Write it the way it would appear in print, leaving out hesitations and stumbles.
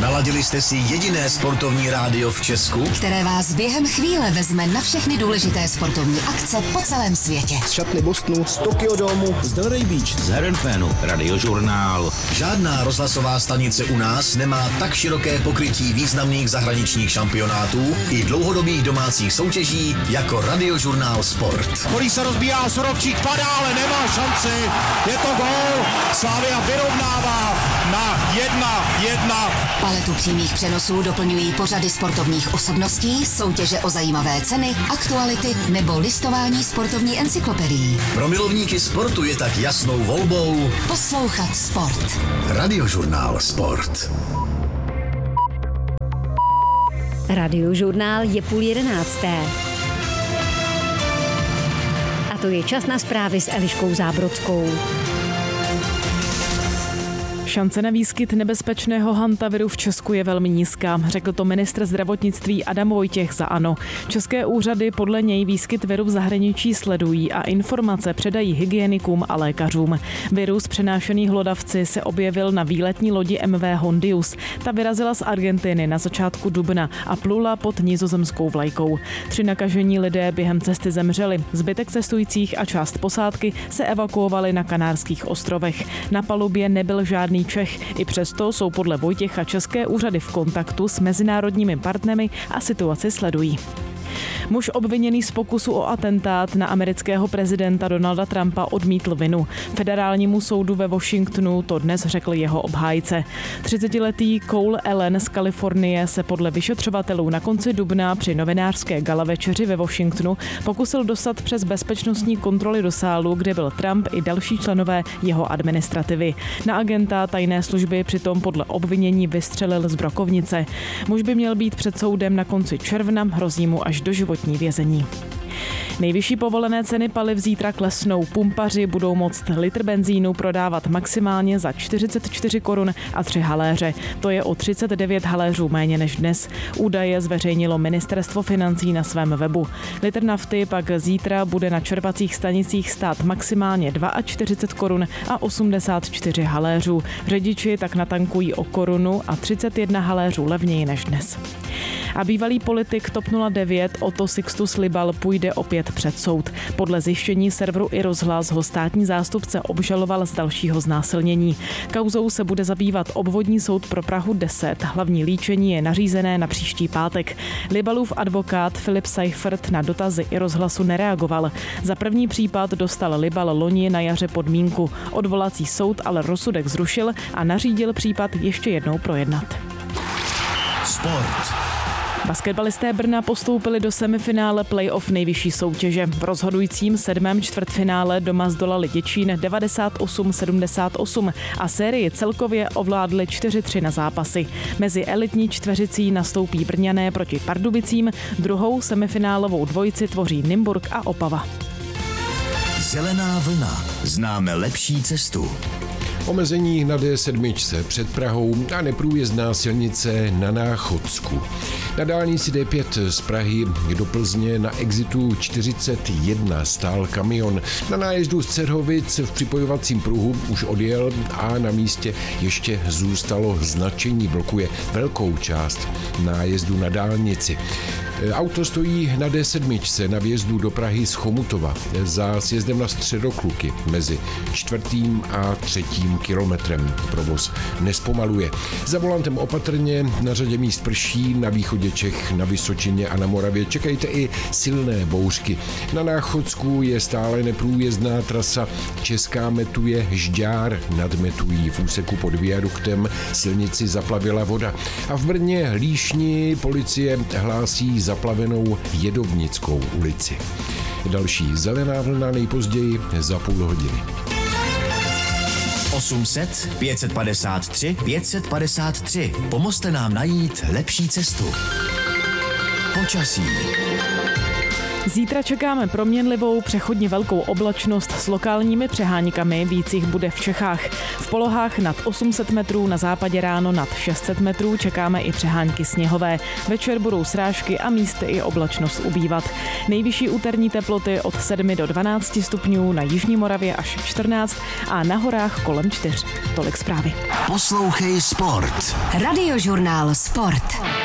Naladili jste si jediné sportovní rádio v Česku, které vás během chvíle vezme na všechny důležité sportovní akce po celém světě. Z šatny Bostonu, z Tokyo Domu, z Delray Beach, z Herenfénu, Radiožurnál. Žádná rozhlasová stanice u nás nemá tak široké pokrytí významných zahraničních šampionátů i dlouhodobých domácích soutěží jako Radiožurnál Sport. Kolí se rozbíjá, Sorovčík padá, ale nemá šanci. Je to gól. Slavia vyrovnává na 1-1. Paletu přímých přenosů doplňují pořady sportovních osobností, soutěže o zajímavé ceny, aktuality nebo listování sportovní encyklopedií. Pro milovníky sportu je tak jasnou volbou poslouchat sport. Radiožurnál Sport. Radiožurnál je 10:30. A to je čas na zprávy s Eliškou Zábrodskou. Šance na výskyt nebezpečného hantaviru v Česku je velmi nízká, řekl to ministr zdravotnictví Adam Vojtěch za ANO. České úřady podle něj výskyt viru v zahraničí sledují a informace předají hygienikům a lékařům. Virus přenášený hlodavci se objevil na výletní lodi MV Hondius. Ta vyrazila z Argentiny na začátku dubna a plula pod nizozemskou vlajkou. 3 nakažení lidé během cesty zemřeli. Zbytek cestujících a část posádky se evakuovali na Kanárských ostrovech. Na palubě nebyl žádný Čech. I přesto jsou podle Vojtěcha české úřady v kontaktu s mezinárodními partnery a situaci sledují. Muž obviněný z pokusu o atentát na amerického prezidenta Donalda Trumpa odmítl vinu. Federálnímu soudu ve Washingtonu to dnes řekl jeho obhájce. 30letý Cole Allen z Kalifornie se podle vyšetřovatelů na konci dubna při novinářské gala večeři ve Washingtonu pokusil dostat přes bezpečnostní kontroly do sálu, kde byl Trump i další členové jeho administrativy. Na agenta tajné služby přitom podle obvinění vystřelil z brokovnice. Muž by měl být před soudem na konci června, hrozí mu až doživotní vězení. Nejvyšší povolené ceny paliv zítra klesnou. Pumpaři budou moct litr benzínu prodávat maximálně za 44 korun a 3 haléře. To je o 39 haléřů méně než dnes. Údaje zveřejnilo ministerstvo financí na svém webu. Litr nafty pak zítra bude na čerpacích stanicích stát maximálně 42 korun a 84 haléřů. Řidiči tak natankují o korunu a 31 haléřů levněji než dnes. A bývalý politik TOP 09 Otto Sixtus Libal půjde opět před soud. Podle zjištění serveru iRozhlas ho státní zástupce obžaloval z dalšího znásilnění. Kauzou se bude zabývat obvodní soud pro Prahu 10. Hlavní líčení je nařízené na příští pátek. Libalův advokát Filip Seifert na dotazy iRozhlasu nereagoval. Za první případ dostal Libal loni na jaře podmínku. Odvolací soud ale rozsudek zrušil a nařídil případ ještě jednou projednat. Sport. Basketbalisté Brna postoupili do semifinále playoff nejvyšší soutěže. V rozhodujícím 7. čtvrtfinále doma zdolali Děčín 98-78 a sérii celkově ovládli 4-3 na zápasy. Mezi elitní čtveřicí nastoupí Brňané proti Pardubicím, druhou semifinálovou dvojici tvoří Nymburk a Opava. Zelená vlna. Známe lepší cestu. Omezení na D7 před Prahou a neprůjezdná silnice na Náchodsku. Na dálnici D5 z Prahy do Plzně na exitu 41 stál kamion. Na nájezdu z Cerhovic v připojovacím pruhu už odjel a na místě ještě zůstalo značení, blokuje velkou část nájezdu na dálnici. Auto stojí na D7 na vjezdu do Prahy z Chomutova za sjezdem na Středokluky mezi 4. a 3. kilometrem. Provoz nespomaluje. Za volantem opatrně, na řadě míst prší, na východě Čech, na Vysočině a na Moravě čekajte i silné bouřky. Na Náchodsku je stále neprůjezdná trasa Česká Metuje Žďár nad Metují. V úseku pod viaduktem silnici zaplavila voda. A v Brně Líšni policie hlásí zaplavenou Jedovnickou ulici. Další zelená vlna nejpozději za půl hodiny. 800 553 553. Pomozte nám najít lepší cestu. Počasí. Zítra čekáme proměnlivou, přechodně velkou oblačnost s lokálními přeháňkami, víc jich bude v Čechách. V polohách nad 800 metrů, na západě ráno nad 600 metrů čekáme i přehánky sněhové. Večer budou srážky a místy i oblačnost ubývat. Nejvyšší úterní teploty od 7 do 12 stupňů, na jižní Moravě až 14 a na horách kolem 4. Tolik zprávy. Poslouchej Sport. Radiožurnál Sport.